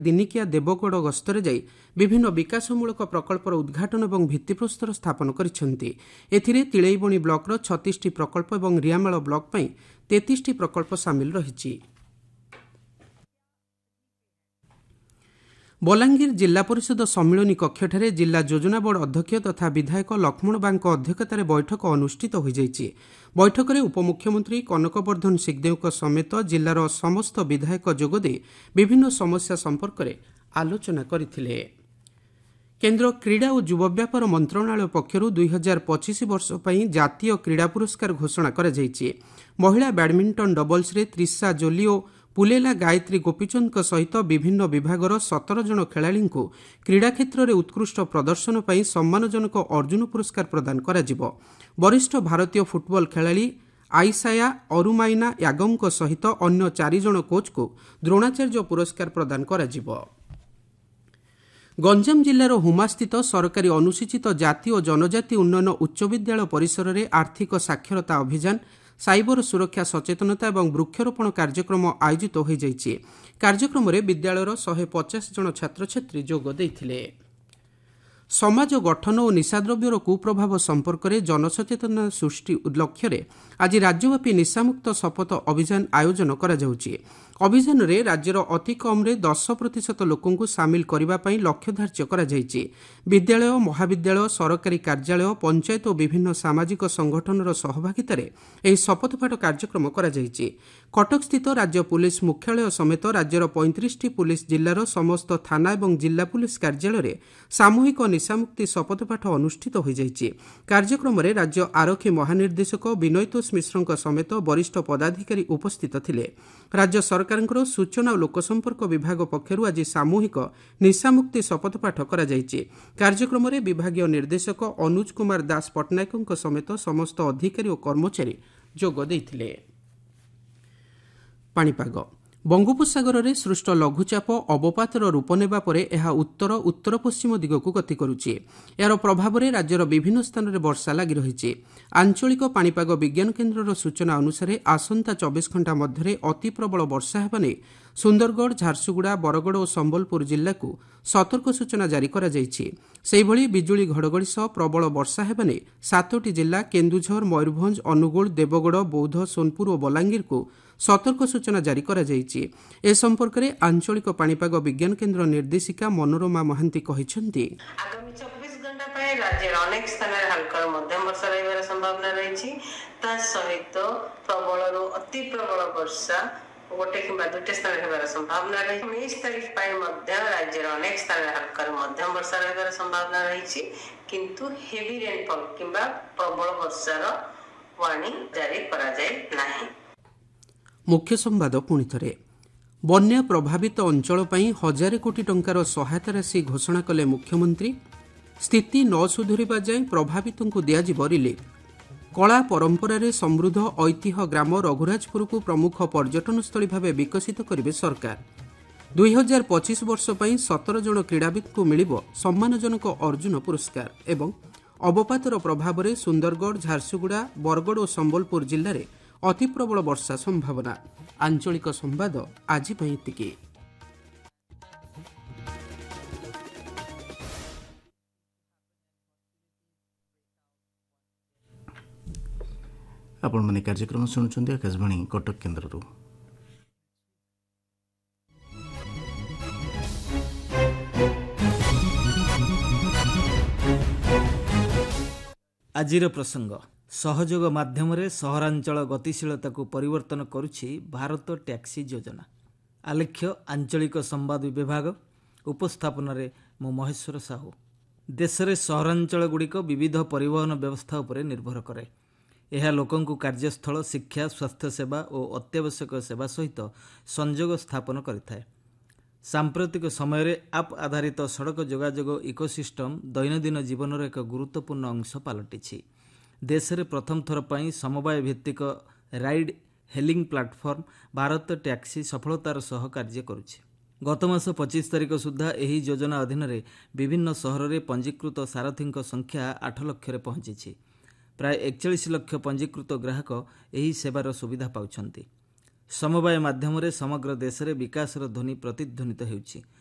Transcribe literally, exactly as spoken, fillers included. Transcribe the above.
ଦିନିକିଆ ଦେବଗଡ଼ ଗସ୍ତରେ ଯାଇ ବିଭିନ୍ନ ବିକାଶମୂଳକ ପ୍ରକଳ୍ପର ଉଦ୍ଘାଟନ ଏବଂ ଭିତ୍ତିପ୍ରସ୍ତର ସ୍ଥାପନ କରିଛନ୍ତି। ଏଥିରେ ତିଳେଇବଣି ବ୍ଲକର ଛତିଶଟି ପ୍ରକଳ୍ପ ଏବଂ ରିଆମାଳ ବ୍ଲକ ପାଇଁ ତେତିଶଟି ପ୍ରକଳ୍ପ ସାମିଲ ରହିଛି। ବଲାଙ୍ଗୀର ଜିଲ୍ଲା ପରିଷଦ ସମ୍ମିଳନୀ କକ୍ଷଠାରେ ଜିଲ୍ଲା ଯୋଜନା ବୋର୍ଡ ଅଧ୍ୟକ୍ଷ ତଥା ବିଧାୟକ ଲକ୍ଷ୍ମଣ ବାଗଙ୍କ ଅଧ୍ୟକ୍ଷତାରେ ବୈଠକ ଅନୁଷ୍ଠିତ ହୋଇଯାଇଛି। ବୈଠକରେ ଉପମୁଖ୍ୟମନ୍ତ୍ରୀ କନକବର୍ଦ୍ଧନ ସିଂହଦେଓଙ୍କ ସମେତ ଜିଲ୍ଲାର ସମସ୍ତ ବିଧାୟକ ଯୋଗଦେଇ ବିଭିନ୍ନ ସମସ୍ୟା ସମ୍ପର୍କରେ ଆଲୋଚନା କରିଥିଲେ। କେନ୍ଦ୍ର କ୍ରୀଡ଼ା ଓ ଯୁବ ବ୍ୟାପାର ମନ୍ତ୍ରଣାଳୟ ପକ୍ଷରୁ ଦୁଇ ହଜାର ପଚିଶ ବର୍ଷ ପାଇଁ ଜାତୀୟ କ୍ରୀଡ଼ା ପୁରସ୍କାର ଘୋଷଣା କରାଯାଇଛି। ମହିଳା ବ୍ୟାଡମିଣ୍ଟନ ଡବଲ୍ସରେ ତ୍ରିଷା ଜୋଲି ଓ ପୁଲେଲା ଗାୟତ୍ରୀ ଗୋପୀଚନ୍ଦଙ୍କ ସହିତ ବିଭିନ୍ନ ବିଭାଗର ସତର ଜଣ ଖେଳାଳିଙ୍କୁ କ୍ରୀଡ଼ା କ୍ଷେତ୍ରରେ ଉତ୍କୃଷ୍ଟ ପ୍ରଦର୍ଶନ ପାଇଁ ସମ୍ମାନଜନକ ଅର୍ଜୁନ ପୁରସ୍କାର ପ୍ରଦାନ କରାଯିବ। ବରିଷ୍ଠ ଭାରତୀୟ ଫୁଟବଲ ଖେଳାଳି ଆଇସାୟା ଅରୁମାଇନା ୟାଗମଙ୍କ ସହିତ ଅନ୍ୟ ଚାରିଜଣ କୋଚ୍ଙ୍କୁ ଦ୍ରୋଣାଚାର୍ଯ୍ୟ ପୁରସ୍କାର ପ୍ରଦାନ କରାଯିବ। ଗଞ୍ଜାମ ଜିଲ୍ଲାର ହୁମାସ୍ଥିତ ସରକାରୀ ଅନୁସୂଚିତ ଜାତି ଓ ଜନଜାତି ଉନ୍ନୟନ ଉଚ୍ଚ ବିଦ୍ୟାଳୟ ପରିସରରେ ଆର୍ଥିକ ସାକ୍ଷରତା ଅଭିଯାନ, ସାଇବର ସୁରକ୍ଷା ସଚେତନତା ଏବଂ ବୃକ୍ଷରୋପଣ କାର୍ଯ୍ୟକ୍ରମ ଆୟୋଜିତ ହୋଇଯାଇଛି। କାର୍ଯ୍ୟକ୍ରମରେ ବିଦ୍ୟାଳୟର ଶହେ ପଚାଶ ଜଣ ଛାତ୍ରଛାତ୍ରୀ ଯୋଗ ଦେଇଥିଲେ। ସମାଜ ଗଠନ ଓ ନିଶାଦ୍ରବ୍ୟର କୁପ୍ରଭାବ ସମ୍ପର୍କରେ ଜନସଚେତନତା ସୃଷ୍ଟି ଲକ୍ଷ୍ୟରେ ଆଜି ରାଜ୍ୟବ୍ୟାପୀ ନିଶାମୁକ୍ତ ଶପଥ ଅଭିଯାନ ଆୟୋଜନ କରାଯାଉଛି। ଅଭିଯାନରେ ରାଜ୍ୟର ଅତି କମ୍ରେ ଦଶ ପ୍ରତିଶତ ଲୋକଙ୍କୁ ସାମିଲ କରିବା ପାଇଁ ଲକ୍ଷ୍ୟ ଧାର୍ଯ୍ୟ କରାଯାଇଛି। ବିଦ୍ୟାଳୟ, ମହାବିଦ୍ୟାଳୟ, ସରକାରୀ କାର୍ଯ୍ୟାଳୟ, ପଞ୍ଚାୟତ ଓ ବିଭିନ୍ନ ସାମାଜିକ ସଂଗଠନର ସହଭାଗିତାରେ ଏହି ଶପଥପାଠ କାର୍ଯ୍ୟକ୍ରମ କରାଯାଇଛି। କଟକସ୍ଥିତ ରାଜ୍ୟ ପୁଲିସ ମୁଖ୍ୟାଳୟ ସମେତ ରାଜ୍ୟର ପଇଁତିରିଶଟି ପୁଲିସ ଜିଲ୍ଲାର ସମସ୍ତ ଥାନା ଏବଂ ଜିଲ୍ଲା ପୁଲିସ କାର୍ଯ୍ୟାଳୟରେ ସାମୂହିକ ନିଶାମୁକ୍ତି ଶପଥପାଠ ଅନୁଷ୍ଠିତ ହୋଇଯାଇଛି। କାର୍ଯ୍ୟକ୍ରମରେ ରାଜ୍ୟ ଆରକ୍ଷୀ ମହାନିର୍ଦ୍ଦେଶକ ବିନୟତୋଷ ମିଶ୍ରଙ୍କ ସମେତ ବରିଷ୍ଠ ପଦାଧିକାରୀ ଉପସ୍ଥିତ ଥିଲେ। ରାଜ୍ୟ ସରକାରଙ୍କର ସୂଚନା ଓ ଲୋକସମ୍ପର୍କ ବିଭାଗ ପକ୍ଷରୁ ଆଜି ସାମୂହିକ ନିଶାମୁକ୍ତି ଶପଥପାଠ କରାଯାଇଛି। କାର୍ଯ୍ୟକ୍ରମରେ ବିଭାଗୀୟ ନିର୍ଦ୍ଦେଶକ ଅନୁଜ କୁମାର ଦାସ ପଟ୍ଟନାୟକଙ୍କ ସମେତ ସମସ୍ତ ଅଧିକାରୀ ଓ କର୍ମଚାରୀ ଯୋଗ ଦେଇଥିଲେ। ପାଣିପାଗ। ବଙ୍ଗୋପସାଗରରେ ସୃଷ୍ଟ ଲଘୁଚାପ ଅବପାତର ରୂପ ନେବା ପରେ ଏହା ଉତ୍ତର ଉତ୍ତର ପଶ୍ଚିମ ଦିଗକୁ ଗତି କରୁଛି। ଏହାର ପ୍ରଭାବରେ ରାଜ୍ୟର ବିଭିନ୍ନ ସ୍ଥାନରେ ବର୍ଷା ଲାଗି ରହିଛି। ଆଞ୍ଚଳିକ ପାଣିପାଗ ବିଜ୍ଞାନ କେନ୍ଦ୍ରର ସୂଚନା ଅନୁସାରେ ଆସନ୍ତା ଚବିଶ ଘଣ୍ଟା ମଧ୍ୟରେ ଅତି ପ୍ରବଳ ବର୍ଷା ହେବା ନେଇ ସୁନ୍ଦରଗଡ଼, ଝାରସୁଗୁଡ଼ା, ବରଗଡ଼ ଓ ସମ୍ବଲପୁର ଜିଲ୍ଲାକୁ ସତର୍କ ସୂଚନା ଜାରି କରାଯାଇଛି। ସେହିଭଳି ବିଜୁଳି ଘଡ଼ଘଡ଼ି ସହ ପ୍ରବଳ ବର୍ଷା ହେବା ନେଇ ସାତଟି ଜିଲ୍ଲା କେନ୍ଦୁଝର, ମୟୂରଭଞ୍ଜ, ଅନୁଗୁଳ, ଦେବଗଡ଼, ବୌଦ୍ଧ, ସୋନପୁର ଓ ବଲାଙ୍ଗୀରକୁ ସତର୍କ ସୂଚନା ଜାରି କରାଯାଇଛି। ଏ ସମ୍ପର୍କରେ ଆଞ୍ଚଳିକ ପାଣିପାଗ ବିଜ୍ଞାନ କେନ୍ଦ୍ର ନିର୍ଦ୍ଦେଶିକା ମନୋରମା ମହାନ୍ତି କହିଛନ୍ତି, ଆଗାମୀ ଚବିଶ ଘଣ୍ଟା ପାଇଁ ରାଜ୍ୟର ଅନେକ ସ୍ଥାନରେ ହାଲକାରୁ ମଧ୍ୟମ ବର୍ଷା ରହିବାର ସମ୍ଭାବନା ରହିଛି। ତା ସହିତ ପ୍ରବଳରୁ ଅତି ପ୍ରବଳ ବର୍ଷା ଗୋଟେ କିମ୍ବା ଦୁଇଟି ସ୍ଥାନରେ ହେବାର ସମ୍ଭାବନା ରହିଛି। ଉଣେଇଶ ତାରିଖ ପାଇଁ ମଧ୍ୟ ରାଜ୍ୟର ଅନେକ ସ୍ଥାନରେ ହାଲକାରୁ ମଧ୍ୟମ ବର୍ଷା ରହିବାର ସମ୍ଭାବନା ରହିଛି, କିନ୍ତୁ ହେଭି ରେନଫଲ୍ କିମ୍ବା ପ୍ରବଳ ବର୍ଷାର ୱାର୍ଣ୍ଣିଂ ଜାରି କରାଯାଇ ନାହିଁ। ମୁଖ୍ୟ ସମ୍ବାଦ ପୁଣି ଥରେ। ବନ୍ୟା ପ୍ରଭାବିତ ଅଞ୍ଚଳ ପାଇଁ ହଜାରେ କୋଟି ଟଙ୍କାର ସହାୟତା ରାଶି ଘୋଷଣା କଲେ ମୁଖ୍ୟମନ୍ତ୍ରୀ। ସ୍ଥିତି ନ ସୁଧୁରିବା ଯାଏଁ ପ୍ରଭାବିତଙ୍କୁ ଦିଆଯିବ ରିଲିଫ୍। କଳା ପରମ୍ପରାରେ ସମୃଦ୍ଧ ଐତିହ୍ୟ ଗ୍ରାମ ରଘୁରାଜପୁରକୁ ପ୍ରମୁଖ ପର୍ଯ୍ୟଟନସ୍ଥଳୀ ଭାବେ ବିକଶିତ କରିବେ ସରକାର। ଦୁଇ ହଜାର ପଚିଶ ବର୍ଷ ପାଇଁ ସତର ଜଣ କ୍ରୀଡ଼ାବିତ୍ଙ୍କୁ ମିଳିବ ସମ୍ମାନଜନକ ଅର୍ଜୁନ ପୁରସ୍କାର। ଏବଂ ଅବପାତର ପ୍ରଭାବରେ ସୁନ୍ଦରଗଡ଼, ଝାରସୁଗୁଡ଼ା, ବରଗଡ଼ ଓ ସମ୍ବଲପୁର ଜିଲ୍ଲାରେ ଅତି ପ୍ରବଳ ବର୍ଷା ସମ୍ଭାବନା। ଆଞ୍ଚଳିକ ସମ୍ବାଦ ଆଜି ପାଇଁ ଏତିକି। ଆପଣମାନେ କାର୍ଯ୍ୟକ୍ରମ ଶୁଣୁଛନ୍ତି ଆକାଶବାଣୀ କଟକ କେନ୍ଦ୍ରରୁ। ଆଜିର ପ୍ରସଙ୍ଗ। ସହଯୋଗ ମାଧ୍ୟମରେ ସହରାଞ୍ଚଳ ଗତିଶୀଳତାକୁ ପରିବର୍ତ୍ତନ କରୁଛି ଭାରତ ଟ୍ୟାକ୍ସି ଯୋଜନା। ଆଲେଖ୍ୟ ଆଞ୍ଚଳିକ ସମ୍ବାଦ ବିଭାଗ। ଉପସ୍ଥାପନାରେ ମୁଁ ମହେଶ୍ୱର ସାହୁ। ଦେଶରେ ସହରାଞ୍ଚଳଗୁଡ଼ିକ ବିବିଧ ପରିବହନ ବ୍ୟବସ୍ଥା ଉପରେ ନିର୍ଭର କରେ। ଏହା ଲୋକଙ୍କୁ କାର୍ଯ୍ୟସ୍ଥଳ, ଶିକ୍ଷା, ସ୍ୱାସ୍ଥ୍ୟସେବା ଓ ଅତ୍ୟାବଶ୍ୟକ ସେବା ସହିତ ସଂଯୋଗ ସ୍ଥାପନ କରିଥାଏ। ସାମ୍ପ୍ରତିକ ସମୟରେ ଆପ୍ ଆଧାରିତ ସଡ଼କ ଯୋଗାଯୋଗ ଇକୋସିଷ୍ଟମ୍ ଦୈନନ୍ଦିନ ଜୀବନର ଏକ ଗୁରୁତ୍ୱପୂର୍ଣ୍ଣ ଅଂଶ ପାଲଟିଛି। ଦେଶରେ ପ୍ରଥମ ଥର ପାଇଁ ସମବାୟ ଭିତ୍ତିକ ରାଇଡ୍ ହେଲିଂ ପ୍ଲାଟଫର୍ମ ଭାରତ ଟ୍ୟାକ୍ସି ସଫଳତାର ସହ କାର୍ଯ୍ୟ କରୁଛି। ଗତ ମାସ ପଚିଶ ତାରିଖ ସୁଦ୍ଧା ଏହି ଯୋଜନା ଅଧୀନରେ ବିଭିନ୍ନ ସହରରେ ପଞ୍ଜୀକୃତ ସାରଥୀଙ୍କ ସଂଖ୍ୟା ଆଠ ଲକ୍ଷରେ ପହଞ୍ଚିଛି। ପ୍ରାୟ ଏକଚାଳିଶ ଲକ୍ଷ ପଞ୍ଜୀକୃତ ଗ୍ରାହକ ଏହି ସେବାର ସୁବିଧା ପାଉଛନ୍ତି। ସମବାୟ ମାଧ୍ୟମରେ ସମଗ୍ର ଦେଶରେ ବିକାଶର ଧ୍ୱନି ପ୍ରତିଧ୍ୱନିତ ହେଉଛି।